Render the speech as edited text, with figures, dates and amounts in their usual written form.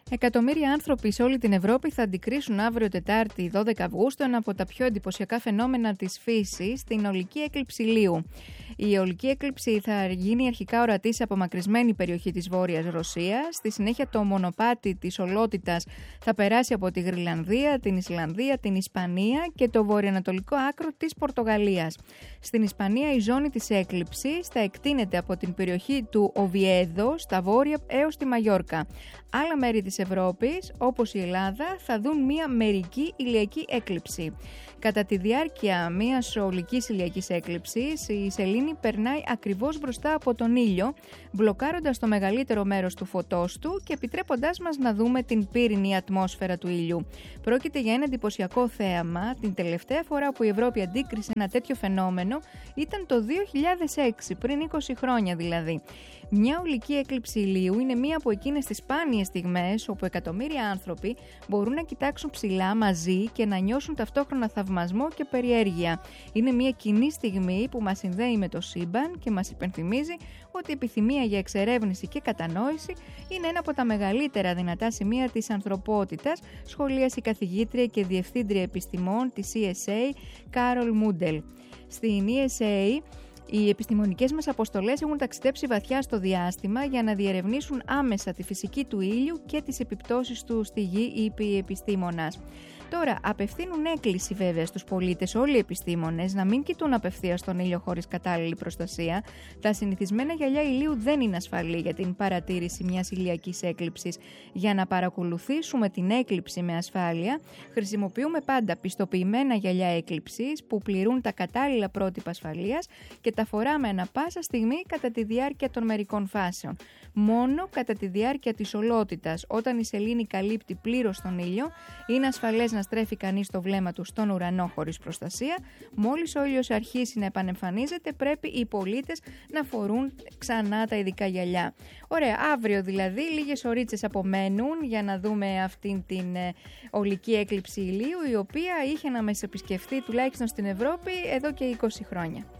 Εκατομμύρια άνθρωποι σε όλη την Ευρώπη θα αντικρίσουν αύριο Τετάρτη 12 Αυγούστου ένα από τα πιο εντυπωσιακά φαινόμενα της φύσης, την αιωλική έκλειψη ηλίου. Η αιωλική έκλειψη θα γίνει αρχικά ορατή σε απομακρυσμένη περιοχή της Βόρειας Ρωσίας. Στη συνέχεια το μονοπάτι της ολότητας θα περάσει από τη Γροιλανδία, την Ισλανδία, την Ισπανία και το βορειοανατολικό άκρο της Πορτογαλίας. Στην Ισπανία η ζώνη της έκλειψης θα εκτείνεται από την περιοχή του Οβιέδο στα βόρεια έως τη Μαγιόρκα. Άλλα μέρη της Ευρώπης, όπως η Ελλάδα, θα δουν μία μερική ηλιακή έκλειψη. Κατά τη διάρκεια μιας αιωλικής ηλιακής έκλειψης, η σελήνη περνάει ακριβώς μπροστά από τον ήλιο, μπλοκάροντας το μεγαλύτερο μέρος του φωτός του και επιτρέποντάς μας να δούμε την πύρινη ατμόσφαιρα του ήλιου. Πρόκειται για ένα εντυπωσιακό θέαμα. Την τελευταία φορά που η Ευρώπη αντίκρισε ένα τέτοιο φαινόμενο ήταν το 2006, πριν 20 χρόνια δηλαδή. Μια αιωλική έκλειψη ηλίου είναι μία από εκείνες τις σπάνιες στιγμές όπου εκατομμύρια άνθρωποι μπορούν να κοιτάξουν ψηλά μαζί και να νιώσουν ταυτόχρονα θαυμασμό και περιέργεια. Είναι μια κοινή στιγμή που μας συνδέει με το σύμπαν και μας υπενθυμίζει ότι η επιθυμία για εξερεύνηση και κατανόηση είναι ένα από τα μεγαλύτερα δυνατά σημεία της ανθρωπότητας, σχολίασε η καθηγήτρια και διευθύντρια επιστημών της ESA, Κάρολ Μούντελ. Στην ESA, οι επιστημονικές μας αποστολές έχουν ταξιδέψει βαθιά στο διάστημα για να διερευνήσουν άμεσα τη φυσική του ήλιου και τις επιπτώσεις του στη γη, είπε η επιστήμονας. Τώρα, απευθύνουν έκκληση βέβαια στους πολίτες όλοι οι επιστήμονες να μην κοιτούν απευθείας τον ήλιο χωρίς κατάλληλη προστασία. Τα συνηθισμένα γυαλιά ηλίου δεν είναι ασφαλή για την παρατήρηση μιας ηλιακής έκλειψης. Για να παρακολουθήσουμε την έκλειψη με ασφάλεια, χρησιμοποιούμε πάντα πιστοποιημένα γυαλιά έκλειψης που πληρούν τα κατάλληλα πρότυπα ασφαλείας και τα φοράμε ανα πάσα στιγμή κατά τη διάρκεια των μερικών φάσεων. Μόνο κατά τη διάρκεια της ολότητας, όταν η σελήνη καλύπτει πλήρως τον ήλιο, είναι ασφαλές να στρέφει κανείς το βλέμμα του στον ουρανό χωρίς προστασία. Μόλις ο ήλιος αρχίσει να επανεμφανίζεται, πρέπει οι πολίτες να φορούν ξανά τα ειδικά γυαλιά. Ωραία, αύριο δηλαδή λίγες ωρίτσες απομένουν για να δούμε αυτήν την αιωλική έκλειψη ηλίου, η οποία είχε να μας επισκεφτεί τουλάχιστον στην Ευρώπη εδώ και 20 χρόνια.